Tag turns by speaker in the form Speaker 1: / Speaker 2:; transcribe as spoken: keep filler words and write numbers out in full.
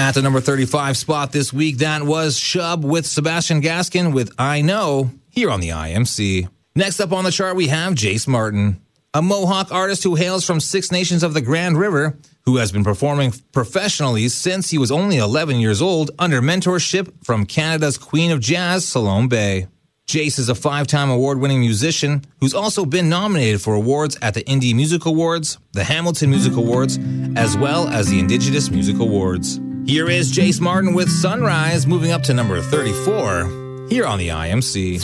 Speaker 1: At the number thirty-five spot this week, that was Shub with Sebastian Gaskin with I Know, here on the I M C. Next up on the chart, we have Jace Martin, a Mohawk artist who hails from Six Nations of the Grand River, who has been performing professionally since he was only eleven years old under mentorship from Canada's Queen of Jazz, Salome Bay. Jace is a five-time award-winning musician who's also been nominated for awards at the Indie Music Awards, the Hamilton Music Awards, as well as the Indigenous Music Awards. Here is Jace Martin with Sunrise, moving up to number thirty-four, here on the I M C.